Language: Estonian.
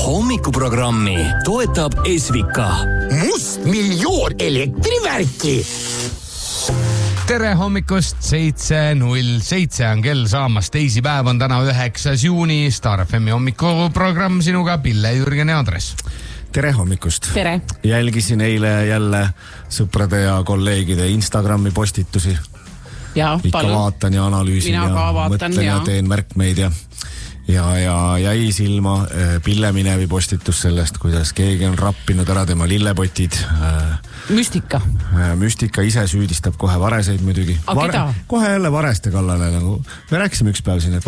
Hommikuprogrammi toetab Esvika. Mustmiljoon elektrivärki. Tere hommikust, 7:07 on kell saamas. Teisipäev on täna 9. juuni. Star FMi hommikuprogramm sinuga, Pille, Jürgen ja Andres. Tere hommikust. Tere. Jälgisin eile jälle sõprade ja kolleegide Instagrami postitusi. Ikka vaatan ja analüüsin ja mõtlen ja teen märkmeid ja jäi silma Pille Minevi postitus sellest, kuidas keegi on rappinud ära tema lillepotid. Müstika ise süüdistab kohe vareseid muidugi. Keda? Kohe jälle vareste kallale. Me rääkisime üks päev siin, et